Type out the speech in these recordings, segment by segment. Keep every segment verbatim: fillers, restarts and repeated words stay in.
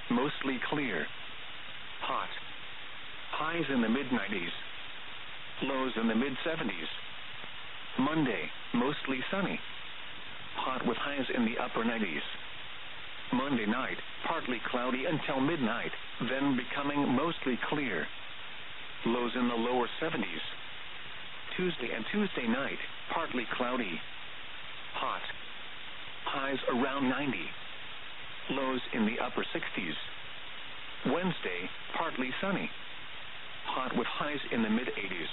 mostly clear. Hot. Highs in the mid nineties. Lows in the mid seventies. Monday, mostly sunny. Hot with highs in the upper nineties. Monday night, partly cloudy until midnight, then becoming mostly clear. Lows in the lower seventies. Tuesday and Tuesday night, partly cloudy. Hot. Highs around ninety. Lows in the upper sixties. Wednesday, partly sunny. Hot with highs in the mid eighties.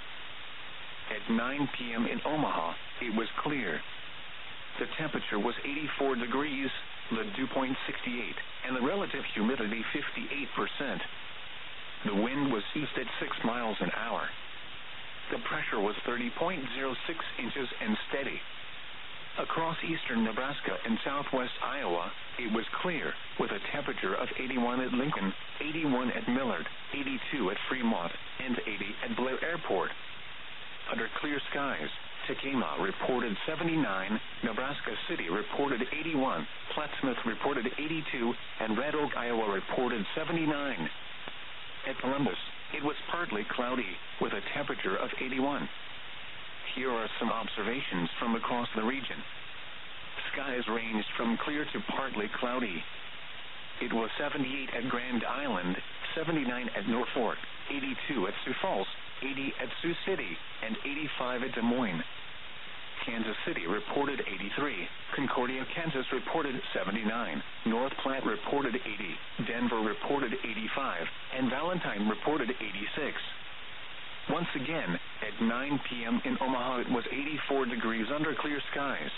At nine p.m. in Omaha, it was clear. The temperature was eighty-four degrees, the dew point sixty-eight, and the relative humidity fifty-eight percent. The wind was east at six miles an hour. The pressure was thirty point zero six inches and steady. Across eastern Nebraska and southwest Iowa, it was clear, with a temperature of eighty-one at Lincoln, eighty-one at Millard, eighty-two at Fremont, and eighty at Blair Airport. Under clear skies, Tekamah reported seventy-nine, Nebraska City reported eighty-one, Plattsmouth reported eighty-two, and Red Oak, Iowa reported seventy-nine. At Columbus, it was partly cloudy, with a temperature of eighty-one. Here are some observations from across the region. Skies ranged from clear to partly cloudy. It was seventy-eight at Grand Island, seventy-nine at Norfolk, eighty-two at Sioux Falls, eighty at Sioux City, and eighty-five at Des Moines. Kansas City reported eighty-three, Concordia, Kansas reported seventy-nine, North Platte reported eighty, Denver reported eighty-five, and Valentine reported eighty-six. Once again, at nine p.m. in Omaha it was eighty-four degrees under clear skies.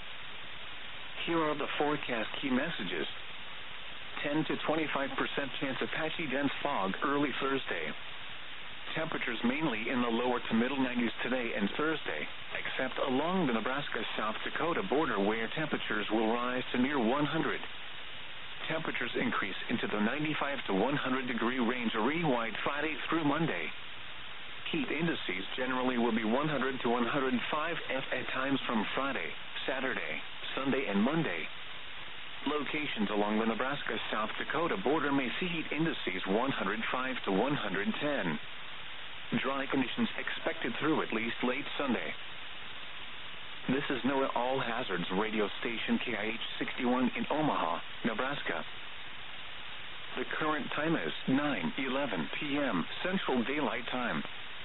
Here are the forecast key messages. ten to twenty-five percent chance of patchy dense fog early Thursday. Temperatures mainly in the lower to middle nineties today and Thursday, except along the Nebraska-South Dakota border where temperatures will rise to near one hundred. Temperatures increase into the ninety-five to one hundred degree range re-wide Friday through Monday. Heat indices generally will be one hundred to one hundred five F at times from Friday, Saturday, Sunday, and Monday. Locations along the Nebraska-South Dakota border may see heat indices one hundred five to one hundred ten. Dry conditions expected through at least late Sunday. This is NOAA All Hazards radio station K I H sixty-one in Omaha, Nebraska. The current time is nine eleven p.m. Central Daylight Time.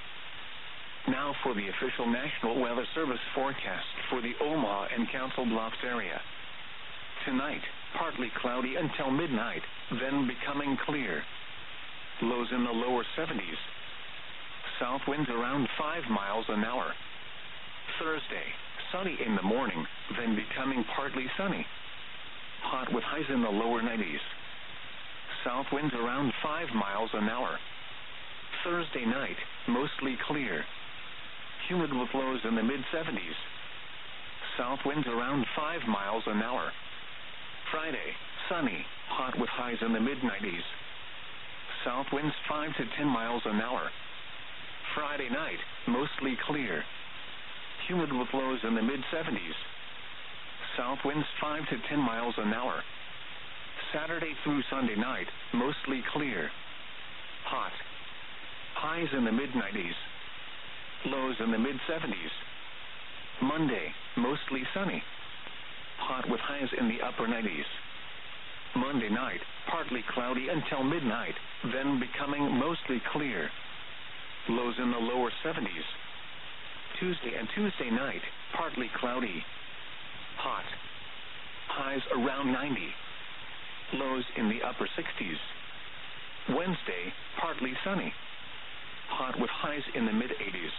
Now for the official National Weather Service forecast for the Omaha and Council Bluffs area. Tonight, partly cloudy until midnight, then becoming clear. Lows in the lower seventies. South winds around five miles an hour. Thursday, sunny in the morning, then becoming partly sunny. Hot with highs in the lower nineties. South winds around five miles an hour. Thursday night, mostly clear. Humid with lows in the mid seventies. South winds around five miles an hour. Friday, sunny, hot with highs in the mid nineties. South winds five to ten miles an hour. Friday night, mostly clear. Humid with lows in the mid seventies. South winds five to ten miles an hour. Saturday through Sunday night, mostly clear. Hot. Highs in the mid nineties. Lows in the mid seventies. Monday, mostly sunny. Hot with highs in the upper nineties. Monday night, partly cloudy until midnight, then becoming mostly clear. Lows in the lower seventies. Tuesday and Tuesday night, partly cloudy. Hot. Highs around ninety. Lows in the upper sixties. Wednesday, partly sunny. Hot with highs in the mid eighties.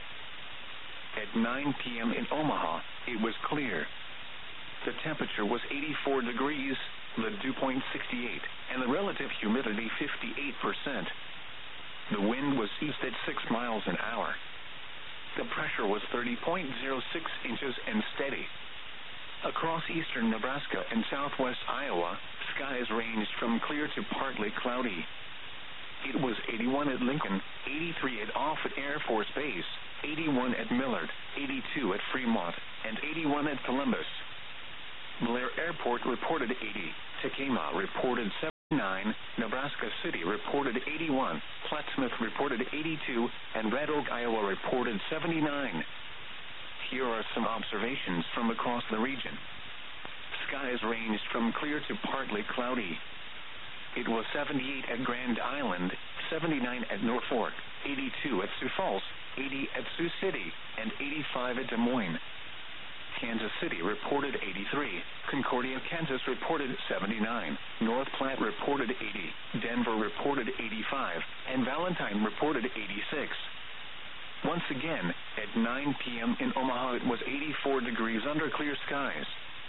At nine p.m. in Omaha, it was clear. The temperature was eighty-four degrees, the dew point sixty-eight, and the relative humidity fifty-eight percent. The wind was east at six miles an hour. The pressure was thirty point zero six inches and steady. Across eastern Nebraska and southwest Iowa, skies ranged from clear to partly cloudy. It was eighty-one at Lincoln, eighty-three at Offutt Air Force Base, eighty-one at Millard, eighty-two at Fremont, and eighty-one at Columbus. Blair Airport reported eighty. Tekamah reported seventy-nine. seventy-nine, Nebraska City reported eighty-one, Plattsmouth reported eighty-two, and Red Oak, Iowa reported seventy-nine. Here are some observations from across the region. Skies ranged from clear to partly cloudy. It was seventy-eight at Grand Island, seventy-nine at Norfolk, eighty-two at Sioux Falls, eighty at Sioux City, and eighty-five at Des Moines. Kansas City reported eighty-three, Concordia, Kansas reported seventy-nine, North Platte reported eighty, Denver reported eighty-five, and Valentine reported eighty-six. Once again, at nine p.m. in Omaha it was eighty-four degrees under clear skies.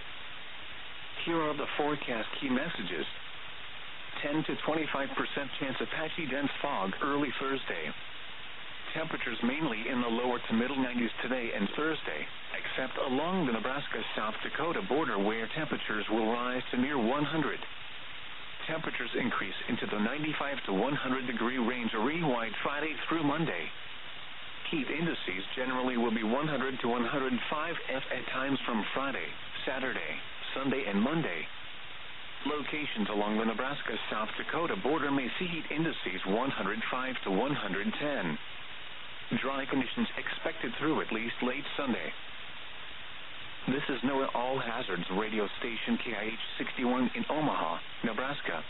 Here are the forecast key messages. ten to twenty-five percent chance of patchy dense fog early Thursday. Temperatures mainly in the lower to middle nineties today and Thursday, except along the Nebraska-South Dakota border where temperatures will rise to near one hundred. Temperatures increase into the ninety-five to one hundred degree range array-wide Friday through Monday. Heat indices generally will be one hundred to one hundred five F at times from Friday, Saturday, Sunday, and Monday. Locations along the Nebraska-South Dakota border may see heat indices one hundred five to one hundred ten. Dry conditions expected through at least late Sunday. This is NOAA All Hazards radio station K I H sixty-one in Omaha, Nebraska.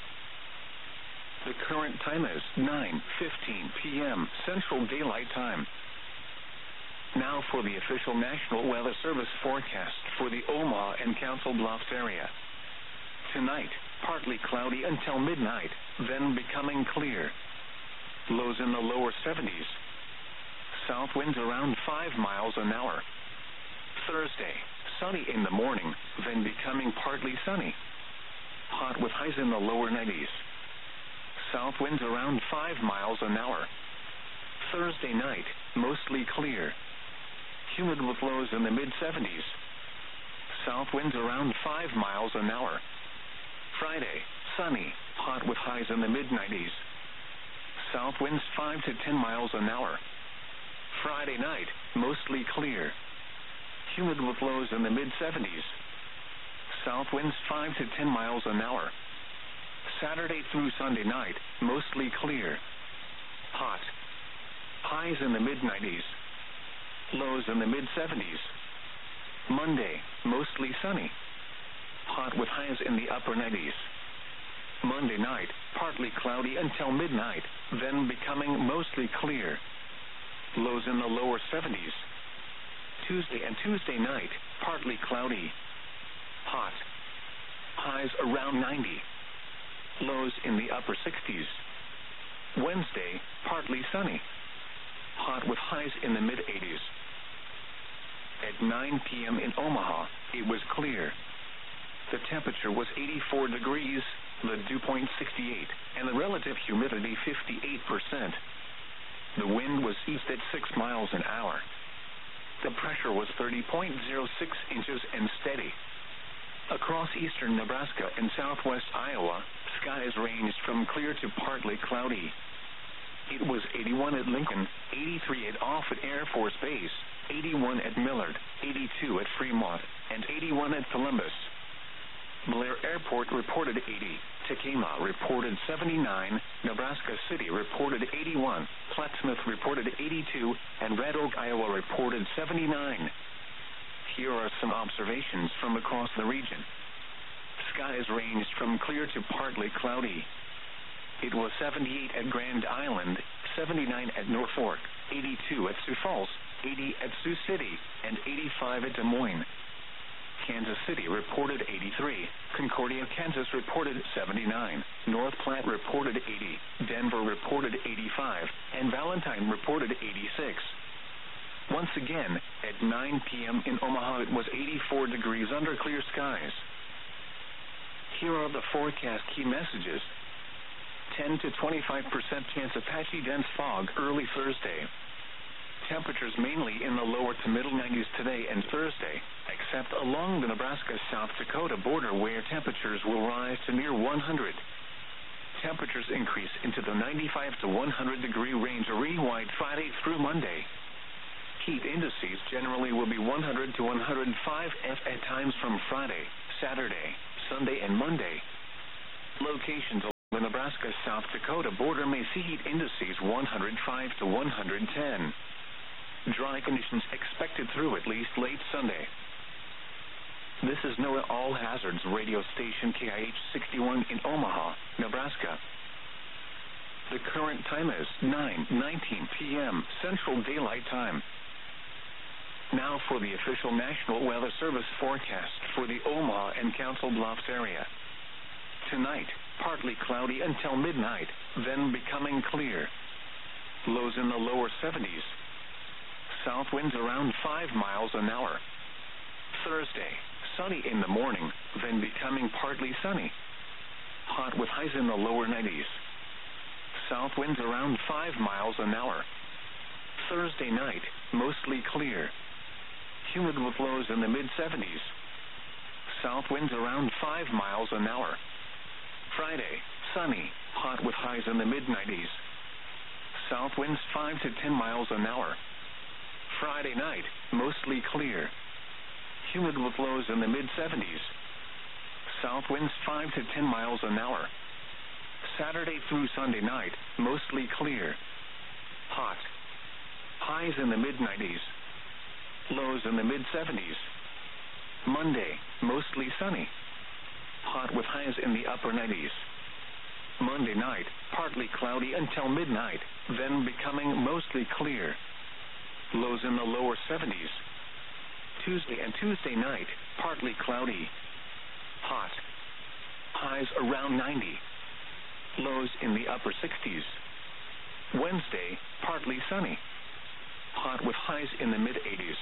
The current time is nine fifteen p.m. Central Daylight Time. Now for the official National Weather Service forecast for the Omaha and Council Bluffs area. Tonight, partly cloudy until midnight, then becoming clear. Lows in the lower seventies. South winds around five miles an hour. Thursday, sunny in the morning, then becoming partly sunny. Hot with highs in the lower nineties. South winds around five miles an hour. Thursday night, mostly clear. Humid with lows in the mid seventies. South winds around five miles an hour. Friday, sunny, hot with highs in the mid nineties. South winds five to ten miles an hour. Friday night, mostly clear. Humid with lows in the mid seventies. South winds five to ten miles an hour. Saturday through Sunday night, mostly clear. Hot. Highs in the mid nineties. Lows in the mid seventies. Monday, mostly sunny. Hot with highs in the upper nineties. Monday night, partly cloudy until midnight, then becoming mostly clear. Lows in the lower seventies. Tuesday and Tuesday night, partly cloudy. Hot. Highs around ninety. Lows in the upper sixties. Wednesday, partly sunny. Hot with highs in the mid eighties. At nine p.m. in Omaha, it was clear. The temperature was eighty-four degrees, the dew point sixty-eight, and the relative humidity fifty-eight percent. The wind was east at six miles an hour. The pressure was thirty point zero six inches and steady. Across eastern Nebraska and southwest Iowa, skies ranged from clear to partly cloudy. It was eighty-one at Lincoln, eighty-three at Offutt Air Force Base, eighty-one at Millard, eighty-two at Fremont, and eighty-one at Columbus. Blair Airport reported eighty, Tekamah reported seventy-nine, Nebraska City reported eighty-one, Plattsmouth reported eighty-two, and Red Oak, Iowa reported seventy-nine. Here are some observations from across the region. Skies ranged from clear to partly cloudy. It was seventy-eight at Grand Island, seventy-nine at Norfolk, eighty-two at Sioux Falls, eighty at Sioux City, and eighty-five at Des Moines. Kansas City reported eighty-three, Concordia, Kansas reported seventy-nine, North Platte reported eighty, Denver reported eighty-five, and Valentine reported eighty-six. Once again, at nine p.m. in Omaha it was eighty-four degrees under clear skies. Here are the forecast key messages. ten to twenty-five percent chance of patchy dense fog early Thursday. Temperatures mainly in the lower to middle nineties today and Thursday, except along the Nebraska-South Dakota border where temperatures will rise to near one hundred. Temperatures increase into the ninety-five to one hundred degree range array-wide Friday through Monday. Heat indices generally will be one hundred to one hundred five F at times from Friday, Saturday, Sunday, and Monday. Locations The Nebraska-South Dakota border may see heat indices one hundred five to one hundred ten. Dry conditions expected through at least late Sunday. This is NOAA All Hazards radio station K I H sixty-one in Omaha, Nebraska. The current time is nine nineteen p.m. Central Daylight Time. Now for the official National Weather Service forecast for the Omaha and Council Bluffs area. Tonight, partly cloudy until midnight, then becoming clear. Lows in the lower seventies. South winds around five miles an hour. Thursday, sunny in the morning, then becoming partly sunny. Hot with highs in the lower nineties. South winds around five miles an hour. Thursday night, mostly clear. Humid with lows in the mid seventies. South winds around five miles an hour. Friday, sunny, hot with highs in the mid nineties. South winds five to ten miles an hour. Friday night, mostly clear. Humid with lows in the mid seventies. South winds five to ten miles an hour. Saturday through Sunday night, mostly clear. Hot. Highs in the mid nineties. Lows in the mid seventies. Monday, mostly sunny. Hot with highs in the upper nineties. Monday night, partly cloudy until midnight, then becoming mostly clear. Lows in the lower seventies. Tuesday and Tuesday night, partly cloudy. Hot. Highs around ninety. Lows in the upper sixties. Wednesday, partly sunny. Hot with highs in the mid eighties.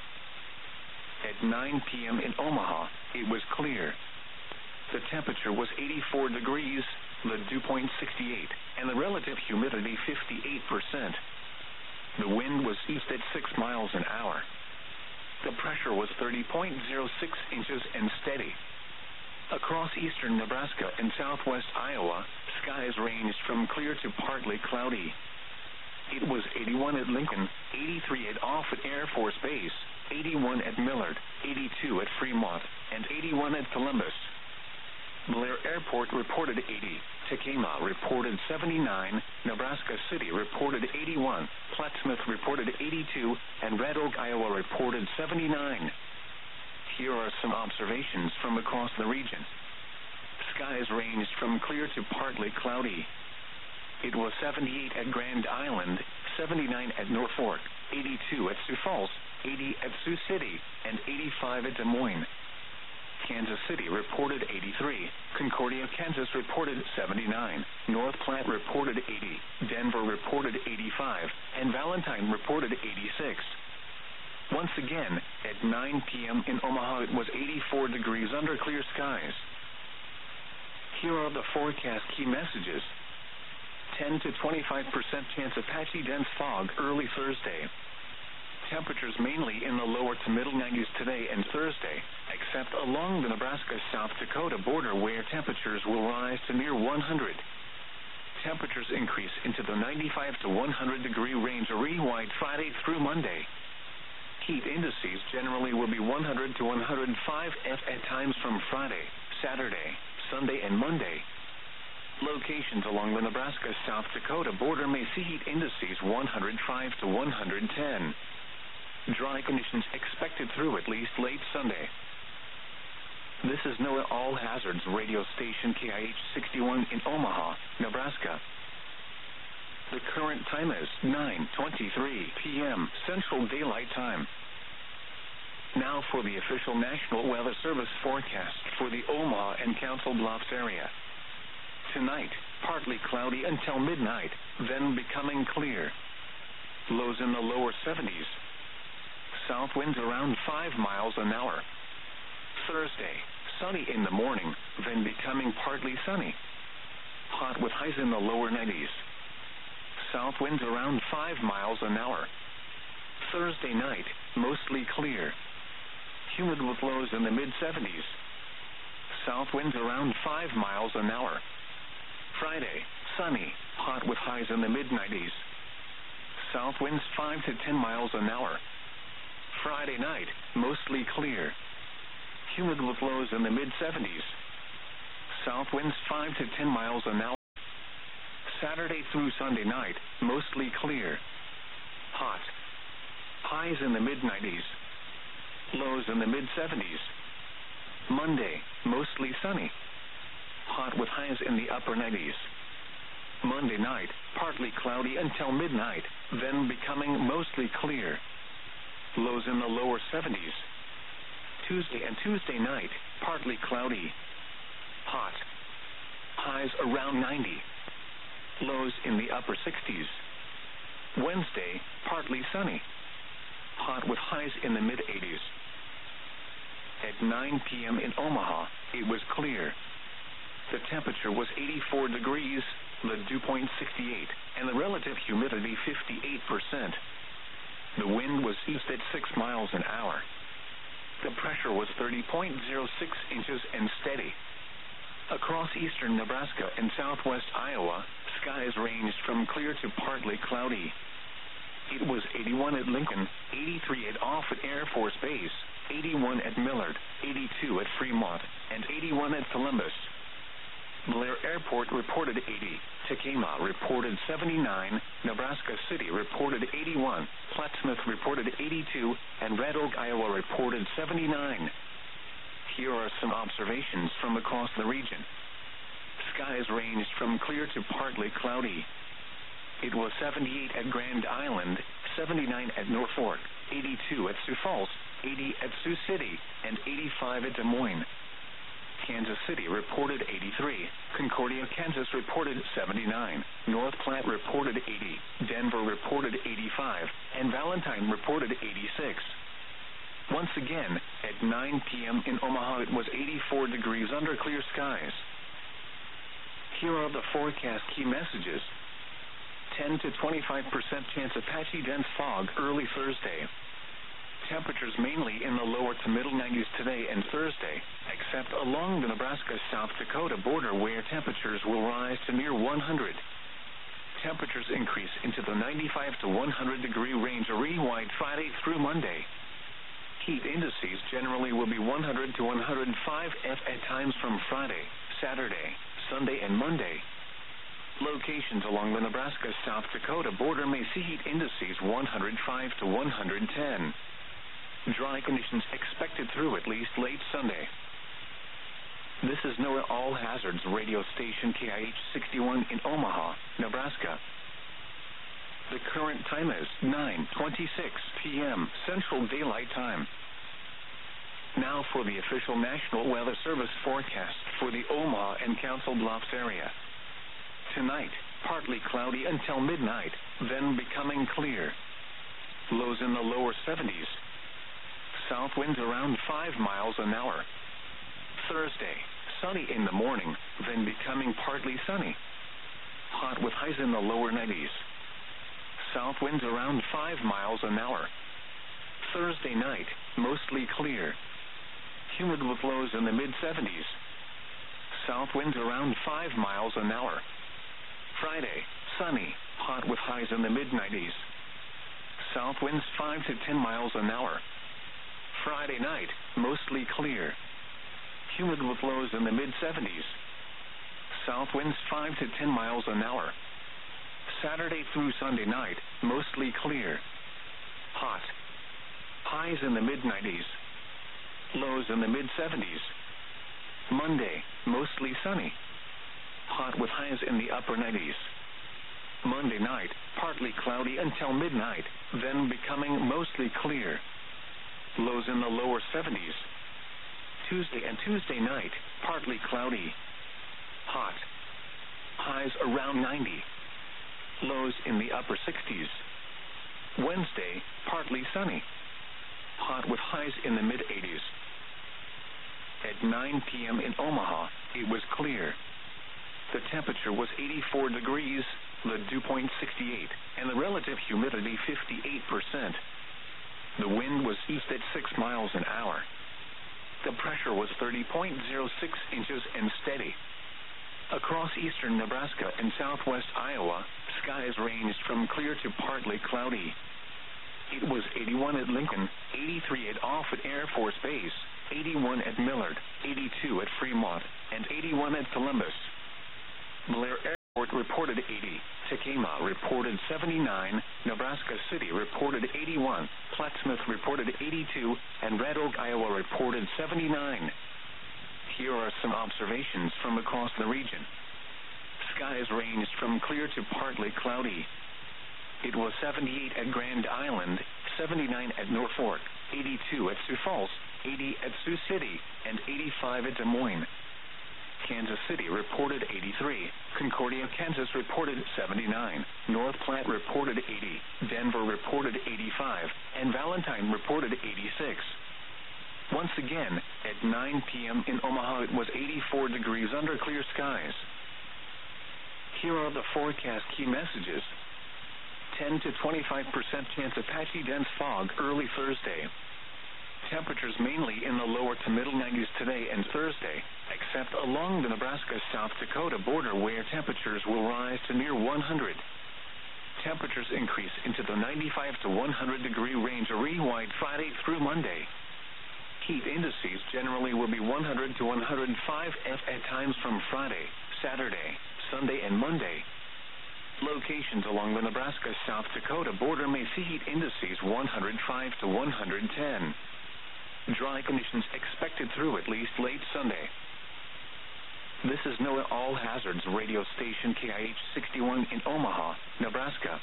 At nine p.m. in Omaha, it was clear. The temperature was eighty-four degrees, the dew point sixty-eight, and the relative humidity fifty-eight percent. The wind was east at six miles an hour. The pressure was thirty point zero six inches and steady. Across eastern Nebraska and southwest Iowa, skies ranged from clear to partly cloudy. It was eighty-one at Lincoln, eighty-three at Offutt Air Force Base, eighty-one at Millard, eighty-two at Fremont, and eighty-one at Columbus. Blair Airport reported eighty, Tacoma reported seventy-nine, Nebraska City reported eighty-one, Plattsmouth reported eighty-two, and Red Oak, Iowa reported seventy-nine. Here are some observations from across the region. Skies ranged from clear to partly cloudy. It was seventy-eight at Grand Island, seventy-nine at Norfolk, eighty-two at Sioux Falls, eighty at Sioux City, and eighty-five at Des Moines. Kansas City reported eighty-three, Concordia, Kansas reported seventy-nine, North Platte reported eighty, Denver reported eighty-five, and Valentine reported eighty-six. Once again, at nine p.m. in Omaha, it was eighty-four degrees under clear skies. Here are the forecast key messages. ten to twenty-five percent chance of patchy dense fog early Thursday. Temperatures mainly in the lower to middle nineties today and Thursday, except along the Nebraska-South Dakota border where temperatures will rise to near one hundred. Temperatures increase into the ninety-five to one hundred degree range re-wide Friday through Monday. Heat indices generally will be one hundred to one hundred five F at times from Friday, Saturday, Sunday, and Monday. Locations along the Nebraska-South Dakota border may see heat indices one hundred five to one hundred ten. Dry conditions expected through at least late Sunday. This is NOAA All Hazards radio station K I H sixty-one in Omaha, Nebraska. The current time is nine twenty-three p.m. Central Daylight Time. Now for the official National Weather Service forecast for the Omaha and Council Bluffs area. Tonight, partly cloudy until midnight, then becoming clear. Lows in the lower seventies. South winds around five miles an hour. Thursday, sunny in the morning, then becoming partly sunny. Hot with highs in the lower nineties. South winds around five miles an hour. Thursday night, mostly clear. Humid with lows in the mid seventies. South winds around five miles an hour. Friday, sunny, hot with highs in the mid nineties. South winds five to ten miles an hour. Friday night, mostly clear. Humid with lows in the mid seventies. South winds five to ten miles an hour. Saturday through Sunday night, mostly clear. Hot. Highs in the mid nineties. Lows in the mid seventies. Monday, mostly sunny. Hot with highs in the upper nineties. Monday night, partly cloudy until midnight, then becoming mostly clear. Lows in the lower seventies. Tuesday and Tuesday night, partly cloudy. Hot. Highs around ninety. Lows in the upper sixties. Wednesday, partly sunny. Hot with highs in the mid eighties. At nine p.m. in Omaha, it was clear. The temperature was eighty-four degrees, the dew point sixty-eight, and the relative humidity fifty-eight percent. The wind was east at six miles an hour. The pressure was thirty point zero six inches and steady. Across eastern Nebraska and southwest Iowa, skies ranged from clear to partly cloudy. It was eighty-one at Lincoln, eighty-three at Offutt Air Force Base, eighty-one at Millard, eighty-two at Fremont, and eighty-one at Columbus. Blair Airport reported eighty, Tacoma reported seventy-nine, Nebraska City reported eighty-one, Plattsmouth reported eighty-two, and Red Oak, Iowa reported seventy-nine. Here are some observations from across the region. Skies ranged from clear to partly cloudy. It was seventy-eight at Grand Island, seventy-nine at Norfolk, eighty-two at Sioux Falls, eighty at Sioux City, and eighty-five at Des Moines. Kansas City reported eighty-three, Concordia, Kansas reported seventy-nine, North Platte reported eighty, Denver reported eighty-five, and Valentine reported eighty-six. Once again, at nine p.m. in Omaha, it was eighty-four degrees under clear skies. Here are the forecast key messages. ten to twenty-five percent chance of patchy dense fog early Thursday. Temperatures mainly in the lower to middle nineties today and Thursday, except along the Nebraska-South Dakota border where temperatures will rise to near one hundred. Temperatures increase into the ninety-five to one hundred degree range array-wide Friday through Monday. Heat indices generally will be one hundred to one hundred five F at times from Friday, Saturday, Sunday, and Monday. Locations along the Nebraska-South Dakota border may see heat indices one hundred five to one hundred ten. Dry conditions expected through at least late Sunday. This is NOAA All Hazards radio station K I H sixty-one in Omaha, Nebraska. The current time is nine twenty-six p.m. Central Daylight Time. Now for the official National Weather Service forecast for the Omaha and Council Bluffs area. Tonight, partly cloudy until midnight, then becoming clear. Lows in the lower seventies. South winds around five miles an hour. Thursday, sunny in the morning, then becoming partly sunny. Hot with highs in the lower nineties. South winds around five miles an hour. Thursday night, mostly clear. Humid with lows in the mid seventies. South winds around five miles an hour. Friday, sunny, hot with highs in the mid nineties. South winds five to ten miles an hour. Friday night, mostly clear. Humid with lows in the mid seventies. South winds five to ten miles an hour. Saturday through Sunday night, mostly clear. Hot. Highs in the mid nineties. Lows in the mid seventies. Monday, mostly sunny. Hot with highs in the upper nineties. Monday night, partly cloudy until midnight, then becoming mostly clear. Lows in the lower seventies. Tuesday and Tuesday night, partly cloudy. Hot. Highs around ninety. Lows in the upper sixties. Wednesday, partly sunny. Hot with highs in the mid eighties. At nine p.m. in Omaha, it was clear. The temperature was eighty-four degrees, the dew point sixty-eight, and the relative humidity fifty-eight percent. The wind was east at six miles an hour. The pressure was thirty point zero six inches and steady. Across eastern Nebraska and southwest Iowa, skies ranged from clear to partly cloudy. It was eighty-one at Lincoln, eighty-three at Offutt Air Force Base, eighty-one at Millard, eighty-two at Fremont, and eighty-one at Columbus. Blair Airport reported reported eighty. Tekema reported seventy-nine. Nebraska City reported eighty-one. Plattsmouth reported eighty-two. And Red Oak, Iowa reported seventy-nine. Here are some observations from across the region. Skies ranged from clear to partly cloudy. It was seventy-eight at Grand Island, seventy-nine at Norfolk, eighty-two at Sioux Falls, eighty at Sioux City, and eighty-five at Des Moines. Kansas City reported eighty-three. Concordia, Kansas reported seventy-nine. North Platte reported eighty. Denver reported eighty-five. And Valentine reported eighty-six. Once again, at nine p.m. in Omaha, it was eighty-four degrees under clear skies. Here are the forecast key messages. ten to twenty-five percent chance of patchy dense fog early Thursday. Temperatures mainly in the lower to middle nineties today and Thursday, except along the Nebraska-South Dakota border where temperatures will rise to near one hundred. Temperatures increase into the ninety-five to one hundred degree range area-wide Friday through Monday. Heat indices generally will be one hundred to one hundred five F at times from Friday, Saturday, Sunday, and Monday. Locations along the Nebraska-South Dakota border may see heat indices one hundred five to one hundred ten. Dry conditions expected through at least late Sunday. This is NOAA All Hazards radio station K I H sixty-one in Omaha, Nebraska.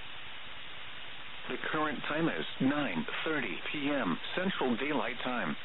The current time is nine thirty p.m. Central Daylight Time.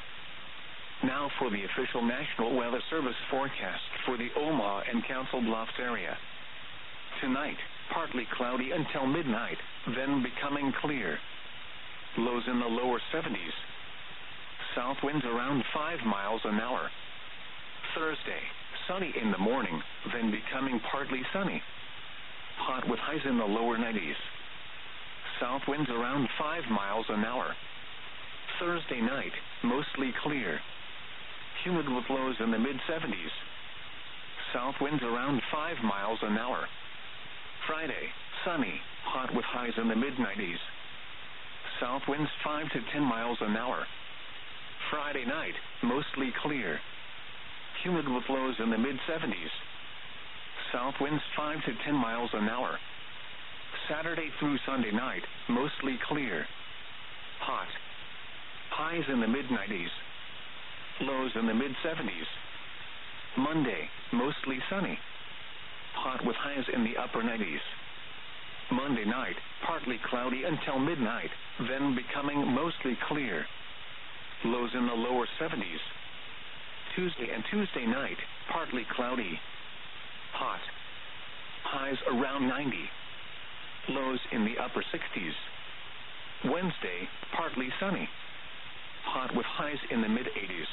Now for the official National Weather Service forecast for the Omaha and Council Bluffs area. Tonight, partly cloudy until midnight, then becoming clear. Lows in the lower seventies. South winds around five miles an hour. Thursday, sunny in the morning, then becoming partly sunny. Hot with highs in the lower nineties. South winds around five miles an hour. Thursday night, mostly clear. Humid with lows in the mid seventies. South winds around five miles an hour. Friday, sunny, hot with highs in the mid nineties. South winds five to ten miles an hour. Friday night, mostly clear. Humid with lows in the mid seventies. South winds five to ten miles an hour. Saturday through Sunday night, mostly clear. Hot. Highs in the mid nineties. Lows in the mid seventies. Monday, mostly sunny. Hot with highs in the upper nineties. Monday night, partly cloudy until midnight, then becoming mostly clear. Lows in the lower seventies. Tuesday and Tuesday night, partly cloudy. Hot. Highs around ninety. Lows in the upper sixties. Wednesday, partly sunny. Hot with highs in the mid eighties.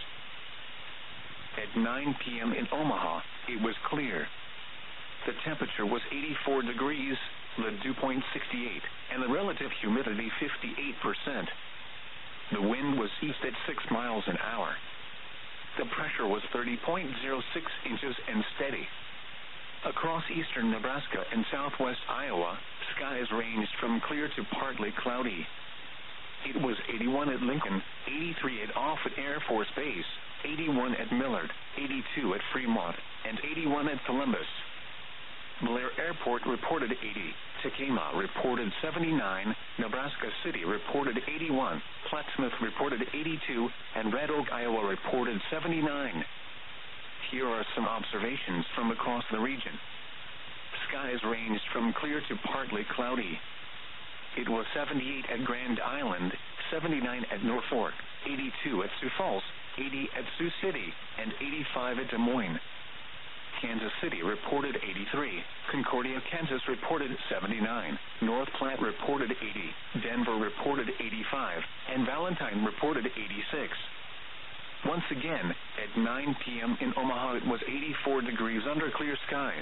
At nine p.m. in Omaha, it was clear. The temperature was eighty-four degrees, the dew point sixty-eight, and the relative humidity fifty-eight percent. The wind was east at six miles an hour. The pressure was thirty point zero six inches and steady. Across eastern Nebraska and southwest Iowa, skies ranged from clear to partly cloudy. It was eighty-one at Lincoln, eighty-three at Offutt Air Force Base, eighty-one at Millard, eighty-two at Fremont, and eighty-one at Columbus. Blair Airport reported eighty. Tekema reported seventy-nine. Nebraska City reported eighty-one. Plattsmouth reported eighty-two. And Red Oak, Iowa reported seventy-nine. Here are some observations from across the region. Skies ranged from clear to partly cloudy. It was seventy-eight at Grand Island, seventy-nine at Norfolk, eighty-two at Sioux Falls, eighty at Sioux City, and eighty-five at Des Moines. Kansas City reported eighty-three. Concordia, Kansas reported seventy-nine. North Platte reported eighty. Denver reported eighty-five. And Valentine reported eighty-six. Once again, at nine p.m. in Omaha, it was eighty-four degrees under clear skies.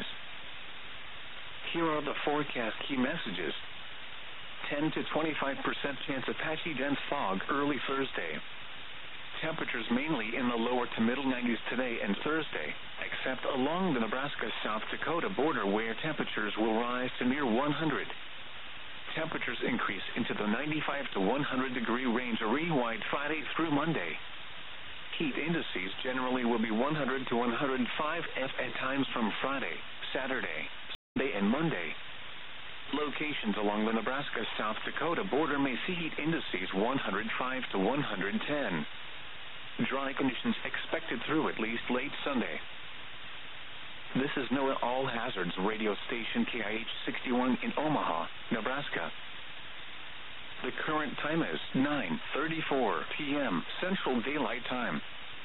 Here are the forecast key messages. ten to twenty-five percent chance of patchy dense fog early Thursday. Temperatures mainly in the lower to middle nineties today and Thursday, except along the Nebraska-South Dakota border where temperatures will rise to near one hundred. Temperatures increase into the ninety-five to one hundred degree range area-wide Friday through Monday. Heat indices generally will be one hundred to one hundred five F at times from Friday, Saturday, Sunday, and Monday. Locations along the Nebraska-South Dakota border may see heat indices one hundred five to one hundred ten. Dry conditions expected through at least late Sunday. This is NOAA All Hazards radio station K I H sixty-one in Omaha, Nebraska. The current time is nine thirty-four p.m. Central Daylight Time.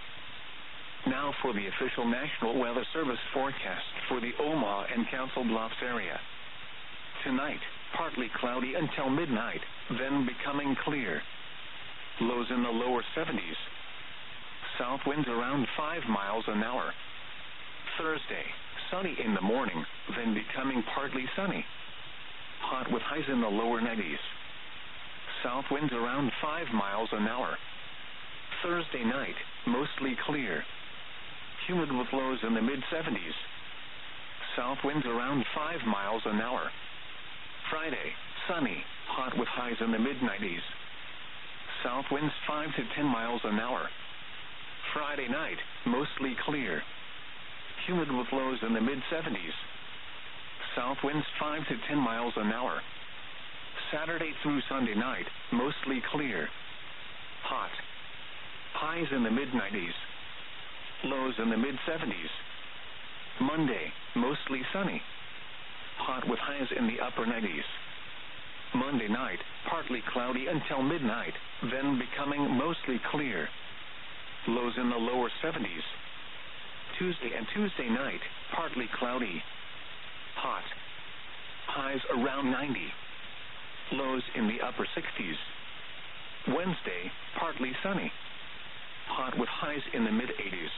Now for the official National Weather Service forecast for the Omaha and Council Bluffs area. Tonight, partly cloudy until midnight, then becoming clear. Lows in the lower seventies. South winds around five miles an hour. Thursday, sunny in the morning, then becoming partly sunny. Hot with highs in the lower nineties. South winds around five miles an hour. Thursday night, mostly clear. Humid with lows in the mid seventies. South winds around five miles an hour. Friday, sunny, hot with highs in the mid nineties. South winds five to ten miles an hour. Friday night, mostly clear. Humid with lows in the mid seventies. South winds five to ten miles an hour. Saturday through Sunday night, mostly clear. Hot. Highs in the mid nineties. Lows in the mid seventies. Monday, mostly sunny. Hot with highs in the upper nineties. Monday night, partly cloudy until midnight, then becoming mostly clear. Lows in the lower seventies. Tuesday and Tuesday night, partly cloudy. Hot. Highs around ninety. Lows in the upper sixties. Wednesday, partly sunny. Hot with highs in the mid eighties.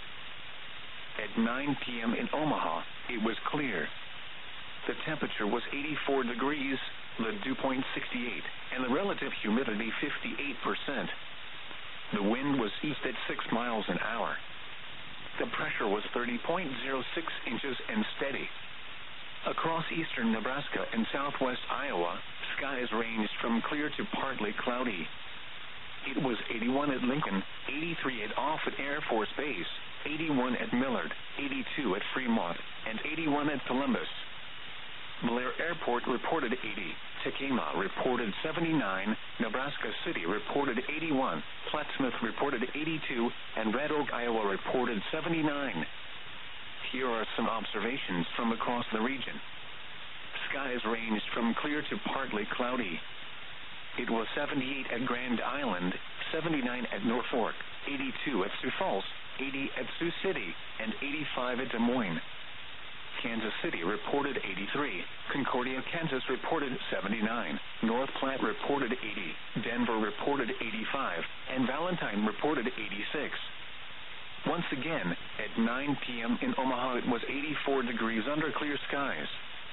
At nine p.m. in Omaha, it was clear. The temperature was eighty-four degrees, the dew point sixty-eight, and the relative humidity fifty-eight percent. The wind was east at six miles an hour. The pressure was thirty point zero six inches and steady. Across eastern Nebraska and southwest Iowa, skies ranged from clear to partly cloudy. It was eighty-one at Lincoln, eighty-three at Offutt Air Force Base, eighty-one at Millard, eighty-two at Fremont, and eighty-one at Columbus. Blair Airport reported eighty, Tacoma reported seventy-nine, Nebraska City reported eighty-one, Plattsmouth reported eighty-two, and Red Oak, Iowa reported seventy-nine. Here are some observations from across the region. Skies ranged from clear to partly cloudy. It was seventy-eight at Grand Island, seventy-nine at Norfolk, eighty-two at Sioux Falls, eighty at Sioux City, and eighty-five at Des Moines. Kansas City reported eighty-three, Concordia, Kansas reported seventy-nine, North Platte reported eighty, Denver reported eighty-five, and Valentine reported eighty-six. Once again, at nine p.m. in Omaha, it was eighty-four degrees under clear skies.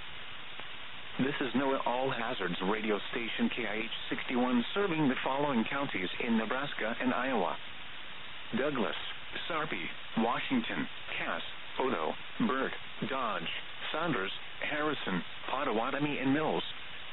This is NOAA All Hazards radio station K I H sixty-one, serving the following counties in Nebraska and Iowa: Douglas, Sarpy, Washington, Cass, Odo, Burt, Dodge, Saunders, Harrison, Pottawatomie, and Mills.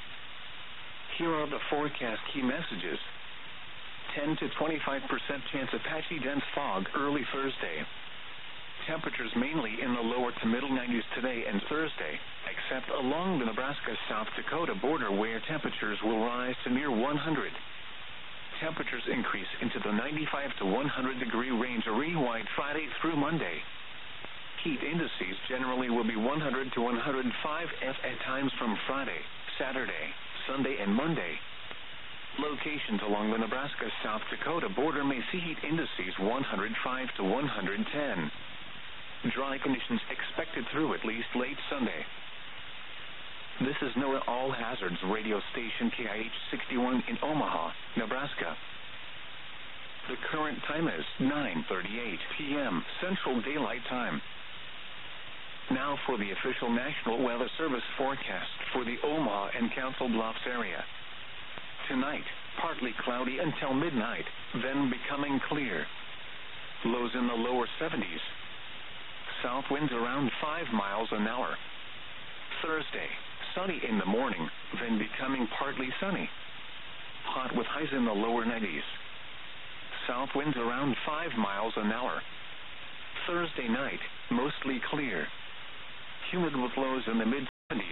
Here are the forecast key messages. ten to twenty-five percent chance of patchy dense fog early Thursday. Temperatures mainly in the lower to middle nineties today and Thursday, except along the Nebraska-South Dakota border where temperatures will rise to near one hundred. Temperatures increase into the ninety-five to one hundred degree range area-wide Friday through Monday. Heat indices generally will be one hundred to one hundred five F at times from Friday, Saturday, Sunday, and Monday. Locations along the Nebraska-South Dakota border may see heat indices one hundred five to one hundred ten. Dry conditions expected through at least late Sunday. This is NOAA All Hazards radio station K I H sixty-one in Omaha, Nebraska. The current time is nine thirty-eight p.m. Central Daylight Time. Now for the official National Weather Service forecast for the Omaha and Council Bluffs area. Tonight, partly cloudy until midnight, then becoming clear. Lows in the lower seventies. South winds around five miles an hour. Thursday, sunny in the morning, then becoming partly sunny. Hot with highs in the lower nineties. South winds around five miles an hour. Thursday night, mostly clear. Humid with lows in the mid seventies.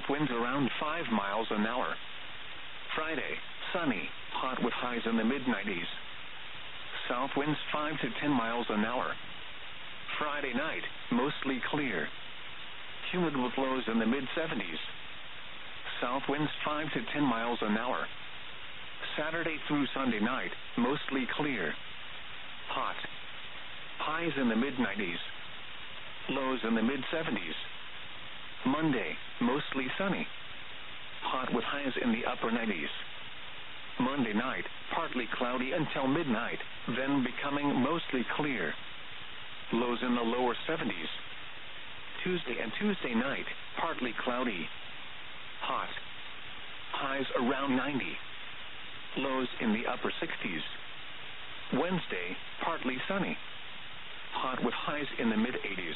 south winds around five miles an hour. Friday, sunny, hot with highs in the mid nineties. South winds five to ten miles an hour. Friday night, mostly clear. Humid with lows in the mid seventies. South winds five to ten miles an hour. Saturday through Sunday night, mostly clear. Hot. Highs in the mid nineties. Lows in the mid seventies. Monday, mostly sunny. Hot with highs in the upper nineties. Monday night, partly cloudy until midnight, then becoming mostly clear. Lows in the lower seventies. Tuesday and Tuesday night, partly cloudy. Hot. Highs around ninety. Lows in the upper sixties. Wednesday, partly sunny. Hot with highs in the mid eighties.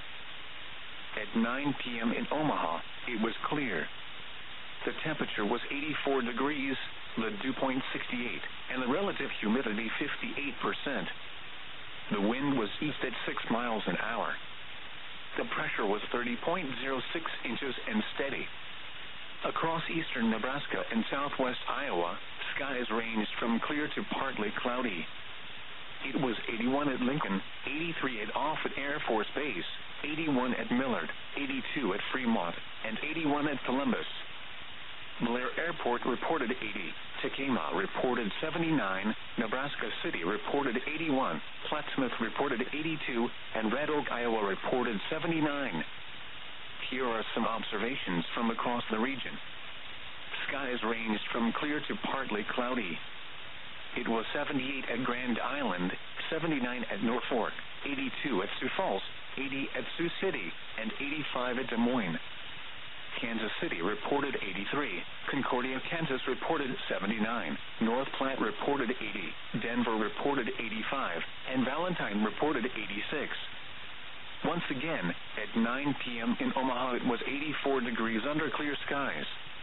At nine p.m. in Omaha, it was clear. The temperature was eighty-four degrees, the dew point sixty-eight, and the relative humidity fifty-eight percent. The wind was east at six miles an hour. The pressure was thirty point zero six inches and steady. Across eastern Nebraska and southwest Iowa, skies ranged from clear to partly cloudy. It was eighty-one at Lincoln, eighty-three at Offutt Air Force Base, eighty-one at Millard, eighty-two at Fremont, and eighty-one at Columbus. Blair Airport reported eighty, Tacoma reported seventy-nine, Nebraska City reported eighty-one, Plattsmouth reported eighty-two, and Red Oak, Iowa reported seventy-nine. Here are some observations from across the region. Skies ranged from clear to partly cloudy. It was seventy-eight at Grand Island, seventy-nine at Norfolk, eighty-two at Sioux Falls, eighty at Sioux City, and eighty-five at Des Moines. Kansas City reported eighty-three, Concordia, Kansas reported seventy-nine, North Platte reported eighty, Denver reported eighty-five, and Valentine reported eighty-six. Once again, at nine p.m. in Omaha, it was eighty-four degrees under clear skies.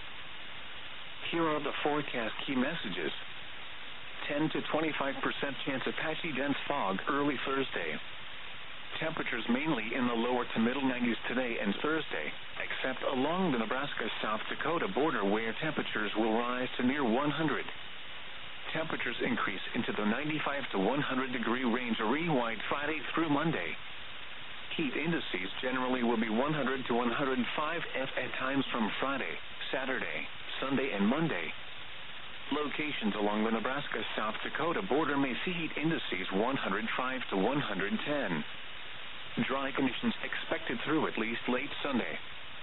Here are the forecast key messages. ten to twenty-five percent chance of patchy dense fog early Thursday. Temperatures mainly in the lower to middle nineties today and Thursday, except along the Nebraska-South Dakota border where temperatures will rise to near one hundred. Temperatures increase into the ninety-five to one hundred degree range re-wide Friday through Monday. Heat indices generally will be one hundred to one hundred five F at times from Friday, Saturday, Sunday, and Monday. Locations along the Nebraska-South Dakota border may see heat indices one hundred five to one hundred ten. Dry conditions expected through at least late Sunday.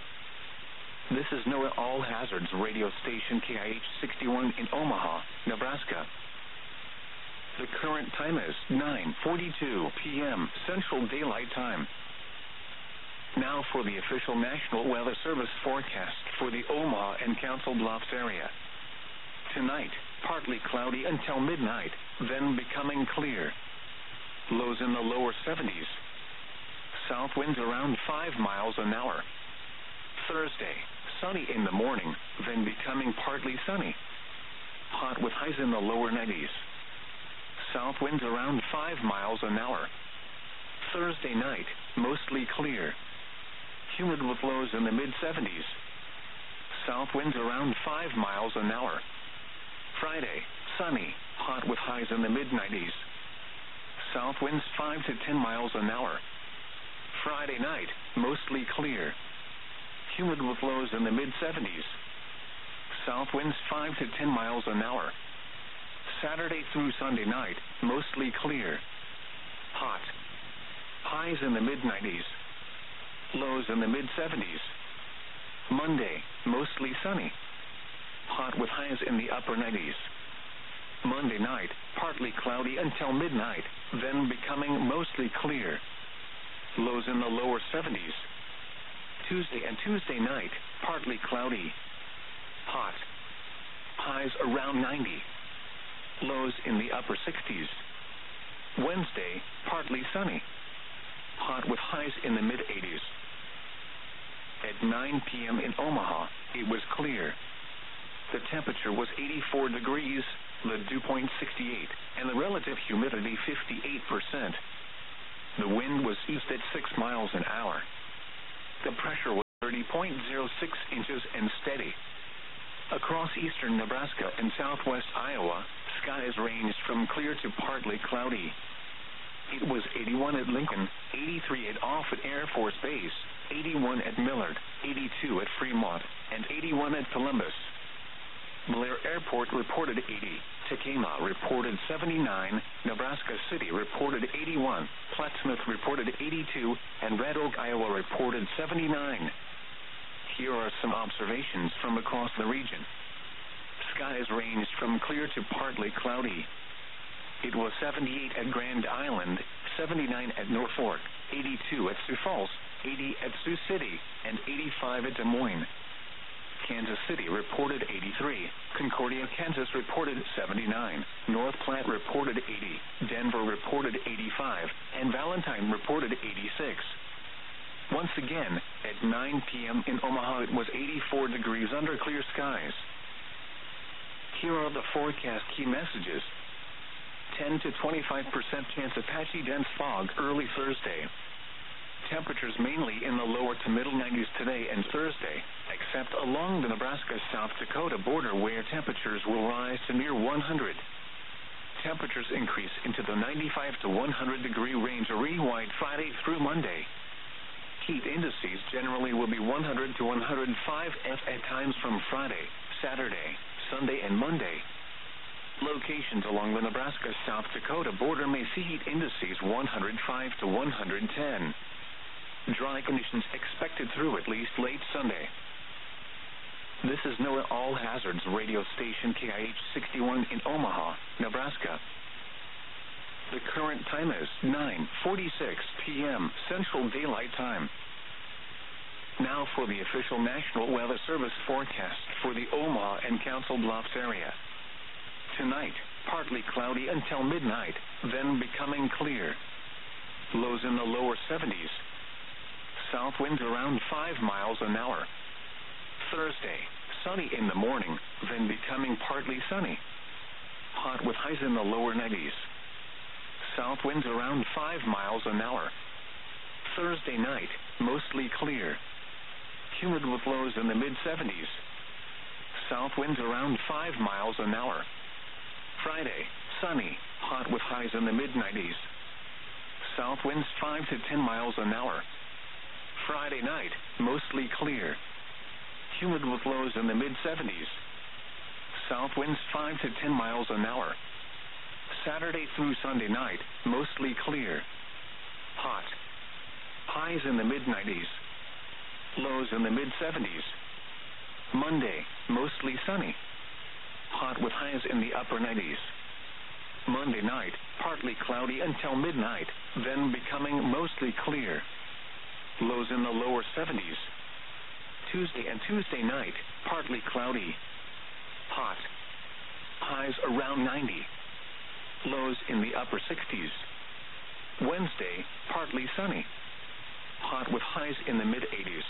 This is NOAA All Hazards radio station K I H sixty-one in Omaha, Nebraska. The current time is nine forty-two p.m. Central Daylight Time. Now for the official National Weather Service forecast for the Omaha and Council Bluffs area. Tonight, partly cloudy until midnight, then becoming clear. Lows in the lower seventies. South winds around five miles an hour. Thursday, sunny in the morning, then becoming partly sunny. Hot with highs in the lower nineties. South winds around five miles an hour. Thursday night, mostly clear. Humid with lows in the mid seventies. South winds around five miles an hour. Friday, sunny, hot with highs in the mid nineties. South winds five to ten miles an hour. Friday night, mostly clear. Humid with lows in the mid seventies. South winds five to ten miles an hour. Saturday through Sunday night, mostly clear. Hot. Highs in the mid nineties. Lows in the mid seventies. Monday, mostly sunny. Hot with highs in the upper nineties. Monday night, partly cloudy until midnight, then becoming mostly clear. Lows in the lower seventies. Tuesday and Tuesday night, partly cloudy. Hot. Highs around ninety. Lows in the upper sixties. Wednesday, partly sunny. Hot with highs in the mid eighties. At nine p.m. in Omaha, it was clear. The temperature was eighty-four degrees, the dew point sixty-eight, and the relative humidity fifty-eight percent. The wind was east at six miles an hour. The pressure was thirty point zero six inches and steady. Across eastern Nebraska and southwest Iowa, skies ranged from clear to partly cloudy. It was eighty-one at Lincoln, eighty-three at Offutt Air Force Base, eighty-one at Millard, eighty-two at Fremont, and eighty-one at Columbus. Blair Airport reported eighty, Tekamah reported seventy-nine, Nebraska City reported eighty-one, Plattsmouth reported eighty-two, and Red Oak, Iowa reported seventy-nine. Here are some observations from across the region. Skies ranged from clear to partly cloudy. It was seventy-eight at Grand Island, seventy-nine at Norfolk, eighty-two at Sioux Falls, eighty at Sioux City, and eighty-five at Des Moines. Kansas City reported eighty-three, Concordia, Kansas reported seventy-nine, North Platte reported eighty, Denver reported eighty-five, and Valentine reported eighty-six. Once again, at nine p.m. in Omaha it was eighty-four degrees under clear skies. Here are the forecast key messages. ten to twenty-five percent chance of patchy dense fog early Thursday. Temperatures mainly in the lower to middle nineties today and Thursday, except along the Nebraska-South Dakota border where temperatures will rise to near one hundred. Temperatures increase into the ninety-five to one hundred degree range area-wide Friday through Monday. Heat indices generally will be one hundred to one hundred five F at times from Friday, Saturday, Sunday, and Monday. Locations along the Nebraska-South Dakota border may see heat indices one hundred five to one hundred ten. Dry conditions expected through at least late Sunday. This is NOAA All Hazards radio station K I H sixty-one in Omaha, Nebraska. The current time is nine forty-six p.m. Central Daylight Time. Now for the official National Weather Service forecast for the Omaha and Council Bluffs area. Tonight, partly cloudy until midnight, then becoming clear. Lows in the lower seventies. South winds around five miles an hour. Thursday, sunny in the morning, then becoming partly sunny. Hot with highs in the lower nineties. South winds around five miles an hour. Thursday night, mostly clear. Humid with lows in the mid seventies. South winds around five miles an hour. Friday, sunny, hot with highs in the mid nineties. South winds five to ten miles an hour. Friday night, mostly clear. Humid with lows in the mid seventies. South winds five to ten miles an hour. Saturday through Sunday night, mostly clear. Hot. Highs in the mid nineties. Lows in the mid seventies. Monday, mostly sunny. Hot with highs in the upper nineties. Monday night, partly cloudy until midnight, then becoming mostly clear. Lows in the lower seventies. Tuesday and Tuesday night, partly cloudy. Hot. Highs around ninety. Lows in the upper sixties. Wednesday, partly sunny. Hot with highs in the mid eighties.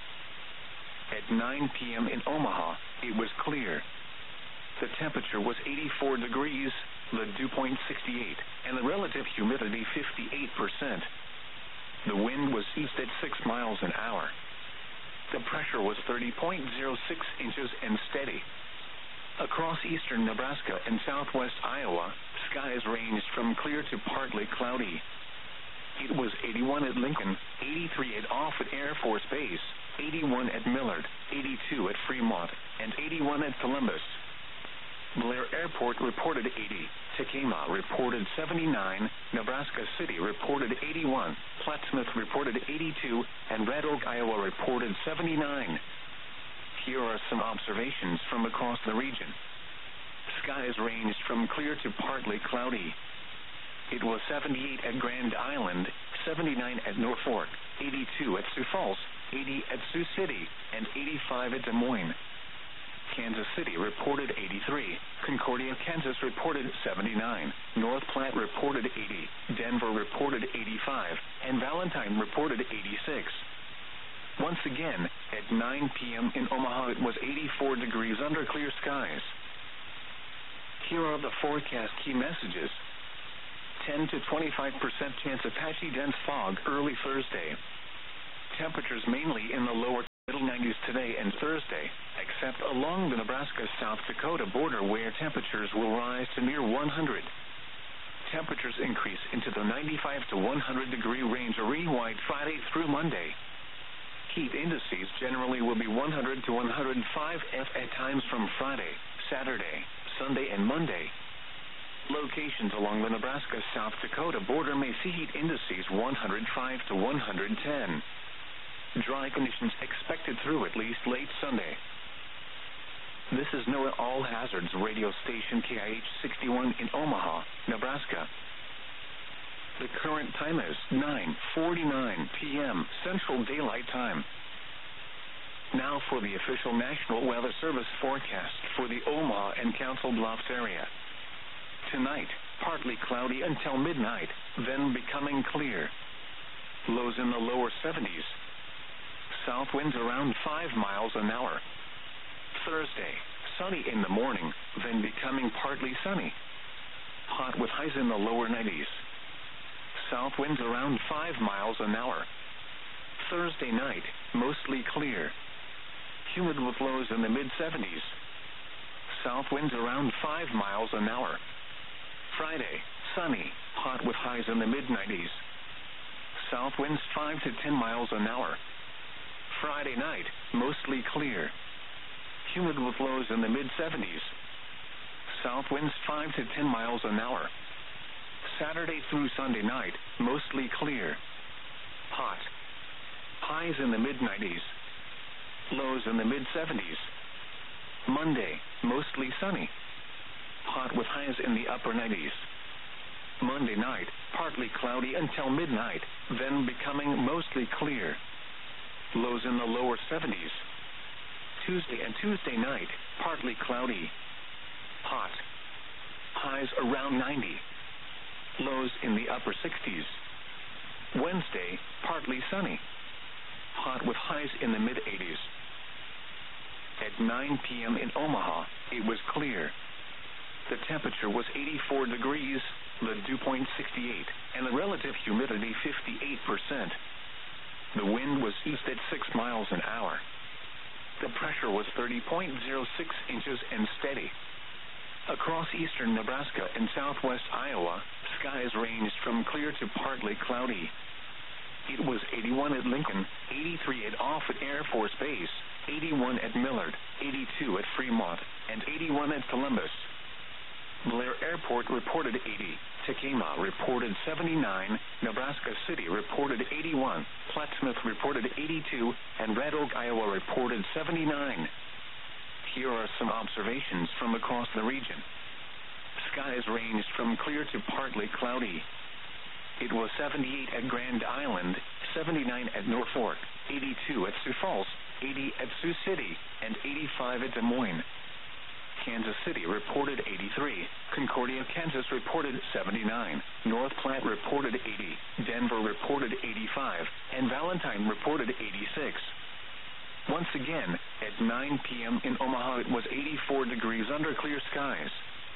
At nine p.m. in Omaha, it was clear. The temperature was eighty-four degrees, the dew point sixty-eight, and the relative humidity fifty-eight percent. The wind was east at six miles an hour. The pressure was thirty point zero six inches and steady. Across eastern Nebraska and southwest Iowa, skies ranged from clear to partly cloudy. It was eighty-one at Lincoln, eighty-three at Offutt Air Force Base, eighty-one at Millard, eighty-two at Fremont, and eighty-one at Columbus. Blair Airport reported eighty, Tekamah reported seventy-nine, Nebraska City reported eighty-one, Plattsmouth reported eighty-two, and Red Oak, Iowa reported seventy-nine. Here are some observations from across the region. Skies ranged from clear to partly cloudy. It was seventy-eight at Grand Island, seventy-nine at Norfolk, eighty-two at Sioux Falls, eighty at Sioux City, and eighty-five at Des Moines. Kansas City reported eighty-three, Concordia, Kansas reported seventy-nine, North Platte reported eighty, Denver reported eighty-five, and Valentine reported eighty-six. Once again, at nine p.m. in Omaha it was eighty-four degrees under clear skies. Here are the forecast key messages. ten to twenty-five percent chance of patchy dense fog early Thursday. Temperatures mainly in the lower middle nineties. along the Nebraska-South Dakota border where temperatures will rise to near one hundred. Temperatures increase into the ninety-five to one hundred degree range array-wide Friday through Monday. Heat indices generally will be one hundred to one hundred five F at times from Friday, Saturday, Sunday, and Monday. Locations along the Nebraska-South Dakota border may see heat indices one hundred five to one hundred ten. Dry conditions expected through at least late Sunday. This is NOAA All Hazards radio station K I H sixty-one in Omaha, Nebraska. The current time is nine forty-nine p m Central Daylight Time. Now for the official National Weather Service forecast for the Omaha and Council Bluffs area. Tonight, partly cloudy until midnight, then becoming clear. Lows in the lower seventies. South winds around five miles an hour. Thursday, sunny in the morning, then becoming partly sunny. Hot with highs in the lower nineties. South winds around five miles an hour. Thursday night, mostly clear. Humid with lows in the mid seventies. South winds around five miles an hour. Friday, sunny, hot with highs in the mid nineties. South winds five to ten miles an hour. Friday night, mostly clear. Humid with lows in the mid seventies. South winds five to ten miles an hour. Saturday through Sunday night, mostly clear. Hot. Highs in the mid nineties. Lows in the mid seventies. Monday, mostly sunny. Hot with highs in the upper nineties. Monday night, partly cloudy until midnight, then becoming mostly clear. Lows in the lower seventies. Tuesday and Tuesday night, partly cloudy. Hot. Highs around ninety. Lows in the upper sixties. Wednesday, partly sunny. Hot with highs in the mid eighties. At nine p m in Omaha, it was clear. The temperature was eighty-four degrees, the dew point sixty-eight, and the relative humidity fifty-eight percent. The wind was east at six miles an hour. The pressure was thirty point zero six inches and steady. Across eastern Nebraska and southwest Iowa, skies ranged from clear to partly cloudy. It was eighty-one at Lincoln, eighty-three at Offutt Air Force Base, eighty-one at Millard, eighty-two at Fremont, and eighty-one at Columbus. Blair Airport reported eighty, Tacoma reported seventy-nine, Nebraska City reported eighty-one, Plattsmouth reported eighty-two, and Red Oak, Iowa reported seventy-nine. Here are some observations from across the region. Skies ranged from clear to partly cloudy. It was seventy-eight at Grand Island, seventy-nine at Norfolk, eighty-two at Sioux Falls, eighty at Sioux City, and eighty-five at Des Moines. Kansas City reported eighty-three, Concordia, Kansas reported seventy-nine, North Platte reported eighty, Denver reported eighty-five, and Valentine reported eighty-six. Once again, at nine p m in Omaha it was eighty-four degrees under clear skies.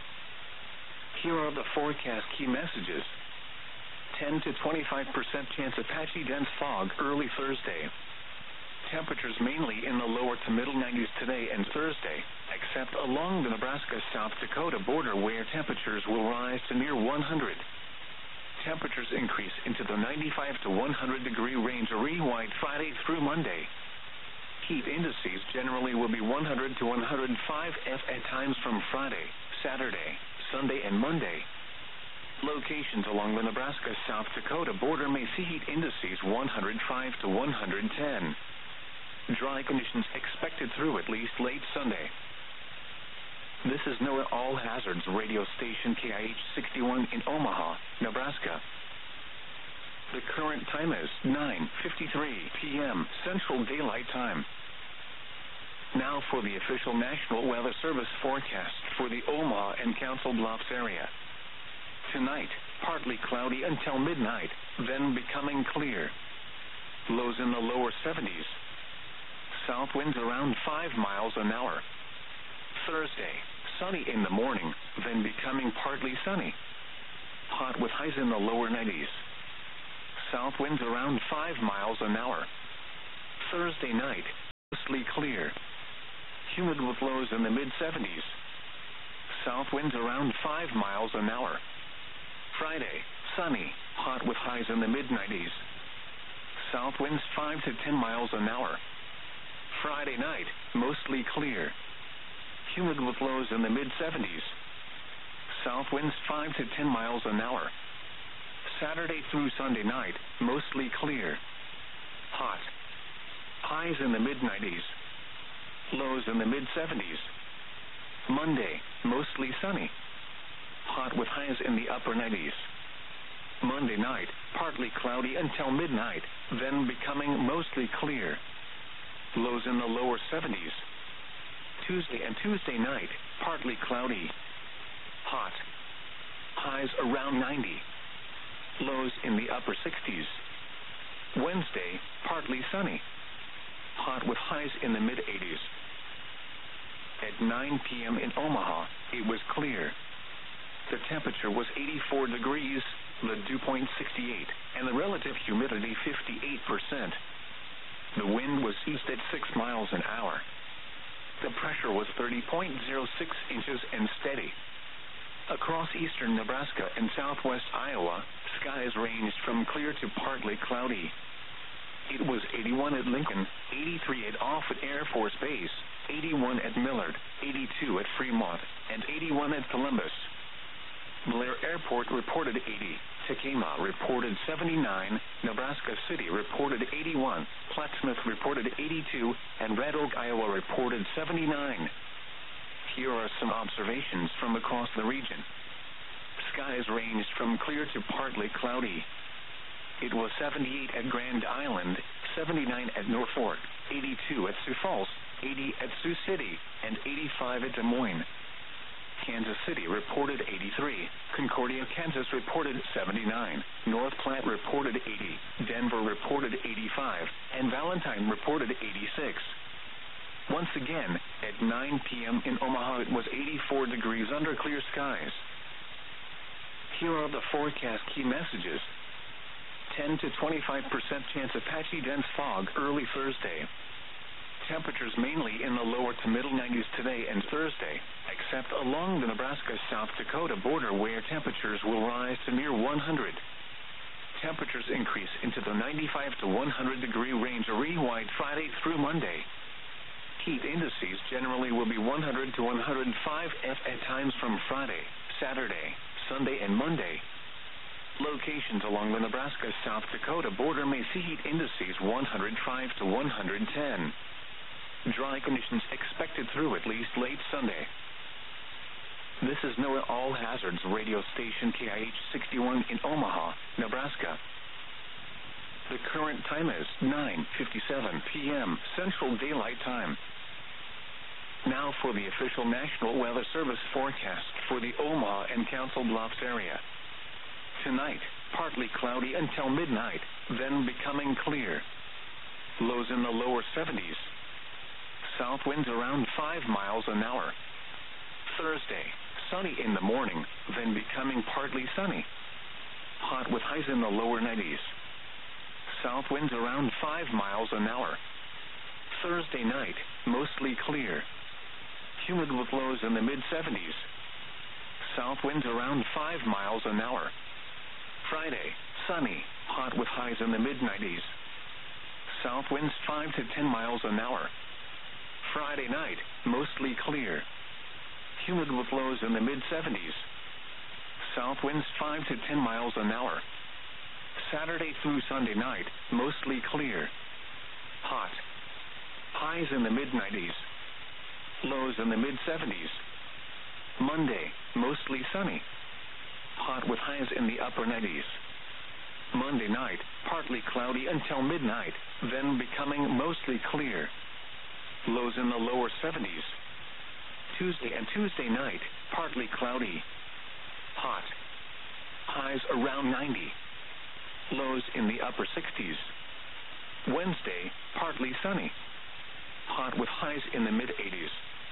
Here are the forecast key messages. ten to twenty-five percent chance of patchy dense fog early Thursday. Temperatures mainly in the lower to middle nineties today and Thursday, except along the Nebraska-South Dakota border where temperatures will rise to near one hundred. Temperatures increase into the ninety-five to one hundred degree range array-wide Friday through Monday. Heat indices generally will be one hundred to one hundred five F at times from Friday, Saturday, Sunday, and Monday. Locations along the Nebraska-South Dakota border may see heat indices one hundred five to one hundred ten. Dry conditions expected through at least late Sunday. This is NOAA All Hazards radio station K I H sixty-one in Omaha, Nebraska. The current time is nine fifty-three p m Central Daylight Time. Now for the official National Weather Service forecast for the Omaha and Council Bluffs area. Tonight, partly cloudy until midnight, then becoming clear. Lows in the lower seventies. South winds around five miles an hour. Thursday, sunny in the morning, then becoming partly sunny. Hot with highs in the lower nineties. South winds around five miles an hour. Thursday night, mostly clear. Humid humid with lows in the mid seventies. South winds around five miles an hour. Friday, sunny, hot with highs in the mid nineties. South winds five to ten miles an hour. Friday night, mostly clear. Humid with lows in the mid seventies. South winds five to ten miles an hour. Saturday through Sunday night, mostly clear. Hot. Highs in the mid nineties. Lows in the mid seventies. Monday, mostly sunny. Hot with highs in the upper nineties. Monday night, partly cloudy until midnight, then becoming mostly clear. Lows in the lower seventies. Tuesday and Tuesday night, partly cloudy. Hot. Highs around ninety. Lows in the upper sixties. Wednesday, partly sunny. Hot with highs in the mid eighties. At nine p.m. in Omaha, it was clear. The temperature was eighty-four degrees, the dew point sixty-eight, and the relative humidity fifty-eight percent. The wind was east at six miles an hour. The pressure was thirty point zero six inches and steady. Across eastern Nebraska and southwest Iowa, skies ranged from clear to partly cloudy. It was eighty-one at Lincoln, eighty-three at Offutt Air Force Base, eighty-one at Millard, eighty-two at Fremont, and eighty-one at Columbus. Blair Airport reported eighty, Tekamah reported seventy-nine, Nebraska City reported eighty-one, Plattsmouth reported eighty-two, and Red Oak, Iowa reported seventy-nine. Here are some observations from across the region. Skies ranged from clear to partly cloudy. It was seventy-eight at Grand Island, seventy-nine at Norfolk, eighty-two at Sioux Falls, eighty at Sioux City, and eighty-five at Des Moines. Kansas City reported eighty-three, Concordia, Kansas reported seventy-nine, North Platte reported eighty, Denver reported eighty-five, and Valentine reported eighty-six. Once again, at nine p.m. in Omaha, it was eighty-four degrees under clear skies. Here are the forecast key messages. ten to twenty-five percent chance of patchy dense fog early Thursday. Temperatures mainly in the lower to middle nineties today and Thursday, except along the Nebraska-South Dakota border where temperatures will rise to near one hundred. Temperatures increase into the ninety-five to one hundred degree range array-wide Friday through Monday. Heat indices generally will be one hundred to one hundred five F at times from Friday, Saturday, Sunday, and Monday. Locations along the Nebraska-South Dakota border may see heat indices one hundred five to one hundred ten. Dry conditions expected through at least late Sunday. This is NOAA All Hazards radio station K I H sixty-one in Omaha, Nebraska. The current time is nine fifty-seven p.m. Central Daylight Time. Now for the official National Weather Service forecast for the Omaha and Council Bluffs area. Tonight, partly cloudy until midnight, then becoming clear. Lows in the lower seventies. South winds around five miles an hour. Thursday, sunny in the morning, then becoming partly sunny. Hot with highs in the lower nineties. South winds around five miles an hour. Thursday night, mostly clear. Humid with lows in the mid seventies. South winds around five miles an hour. Friday, sunny, hot with highs in the mid nineties. South winds five to ten miles an hour. Friday night, mostly clear. Humid with lows in the mid seventies. South winds five to ten miles an hour. Saturday through Sunday night, mostly clear. Hot. Highs in the mid nineties. Lows in the mid seventies. Monday, mostly sunny. Hot with highs in the upper nineties. Monday night, partly cloudy until midnight, then becoming mostly clear. Lows in the lower seventies. Tuesday and Tuesday night, partly cloudy. Hot. Highs around ninety. Lows in the upper sixties. Wednesday, partly sunny. Hot with highs in the mid eighties.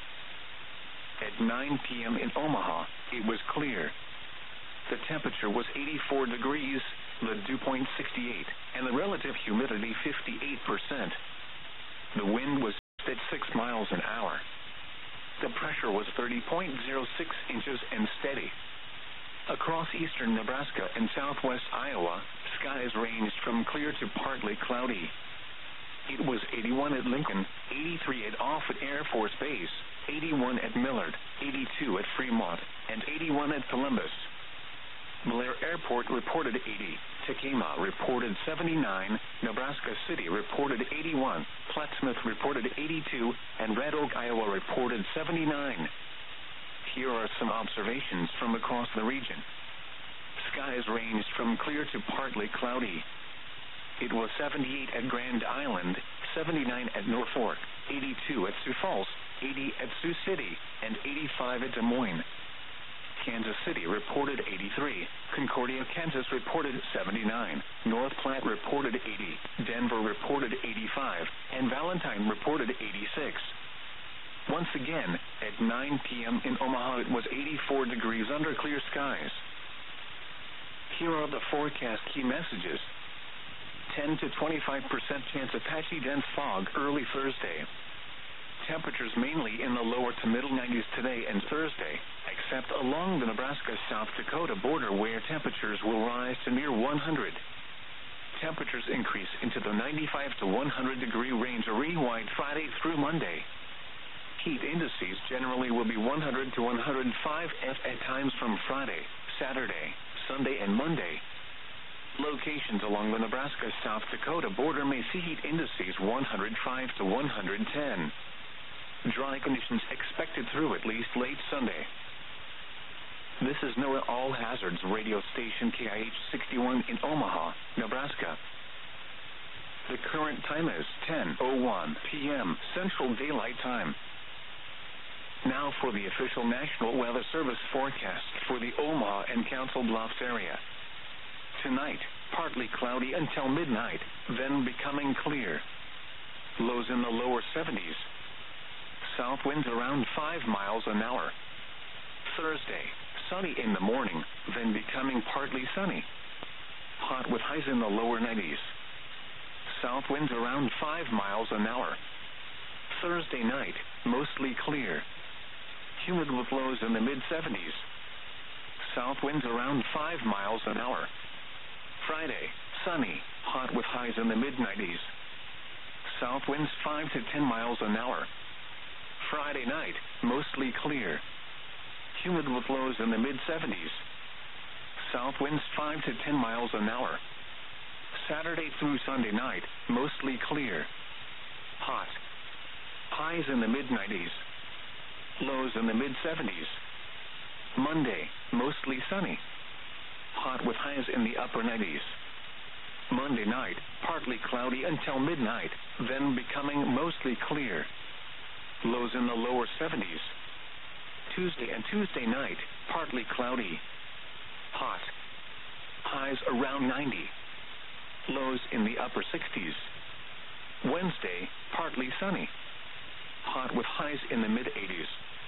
At nine p.m. in Omaha, it was clear. The temperature was eighty-four degrees, the dew point sixty-eight, and the relative humidity fifty-eight percent. The wind was at six miles an hour. The pressure was thirty point zero six inches and steady. Across eastern Nebraska and southwest Iowa, skies ranged from clear to partly cloudy. It was eighty-one at Lincoln, eighty-three at Offutt Air Force Base, eighty-one at Millard, eighty-two at Fremont, and eighty-one at Columbus. Blair Airport reported eighty, Tekamah reported seventy-nine, Nebraska City reported eighty-one, Plattsmouth reported eighty-two, and Red Oak, Iowa reported seventy-nine. Here are some observations from across the region. Skies ranged from clear to partly cloudy. It was seventy-eight at Grand Island, seventy-nine at Norfolk, eighty-two at Sioux Falls, eighty at Sioux City, and eighty-five at Des Moines. Kansas City reported eighty-three, Concordia, Kansas reported seventy-nine, North Platte reported eighty, Denver reported eighty-five, and Valentine reported eighty-six. Once again, at nine p.m. in Omaha it was eighty-four degrees under clear skies. Here are the forecast key messages. ten to twenty-five percent chance of patchy dense fog early Thursday. Temperatures mainly in the lower to middle nineties today and Thursday, except along the Nebraska-South Dakota border where temperatures will rise to near one hundred. Temperatures increase into the ninety-five to one hundred degree range re-wide Friday through Monday. Heat indices generally will be one hundred to one hundred five at times from Friday, Saturday, Sunday, and Monday. Locations along the Nebraska-South Dakota border may see heat indices one hundred five to one hundred ten. Dry conditions expected through at least late Sunday. This is NOAA All Hazards radio station K I H sixty-one in Omaha, Nebraska. The current time is ten oh one p.m. Central Daylight Time. Now for the official National Weather Service forecast for the Omaha and Council Bluffs area. Tonight, partly cloudy until midnight, then becoming clear. Lows in the lower seventies. South winds around five miles an hour. Thursday, sunny in the morning, then becoming partly sunny. Hot with highs in the lower nineties. South winds around five miles an hour. Thursday night, mostly clear. Humid with lows in the mid seventies. South winds around five miles an hour. Friday, sunny, hot with highs in the mid nineties. South winds five to ten miles an hour. Friday night, mostly clear. Humid with lows in the mid seventies. South winds five to ten miles an hour. Saturday through Sunday night, mostly clear. Hot. Highs in the mid nineties. Lows in the mid seventies. Monday, mostly sunny. Hot with highs in the upper nineties. Monday night, partly cloudy until midnight, then becoming mostly clear. Lows in the lower seventies. Tuesday and Tuesday night, partly cloudy. Hot. Highs around ninety. Lows in the upper sixties. Wednesday, partly sunny. Hot with highs in the mid eighties.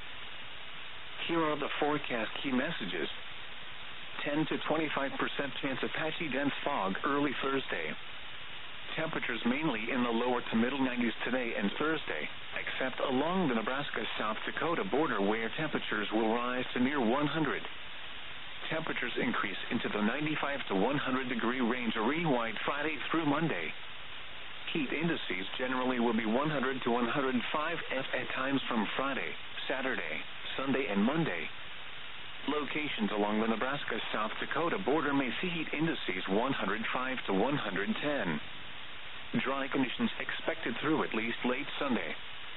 Here are the forecast key messages. ten to twenty-five percent chance of patchy dense fog early Thursday. Temperatures mainly in the lower to middle nineties today and Thursday, except along the Nebraska-South Dakota border where temperatures will rise to near one hundred. Temperatures increase into the ninety-five to one hundred degree range re-wide Friday through Monday. Heat indices generally will be one hundred to one hundred five at times from Friday, Saturday, Sunday, and Monday. Locations along the Nebraska-South Dakota border may see heat indices one hundred five to one hundred ten. Dry conditions expected through at least late Sunday.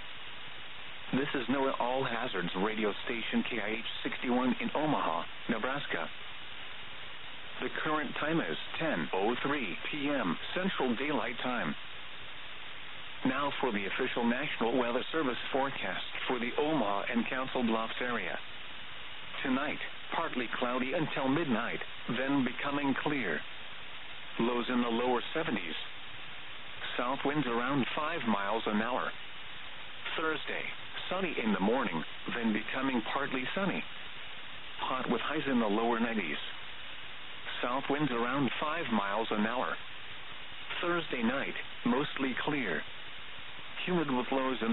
This is NOAA All Hazards radio station K I H sixty-one in Omaha, Nebraska. The current time is ten oh three p.m. Central Daylight Time. Now for the official National Weather Service forecast for the Omaha and Council Bluffs area. Tonight, partly cloudy until midnight, then becoming clear. Lows in the lower seventies. South winds around five miles an hour. Thursday, sunny in the morning, then becoming partly sunny. Hot with highs in the lower nineties. South winds around five miles an hour. Thursday night, mostly clear. Humid with lows in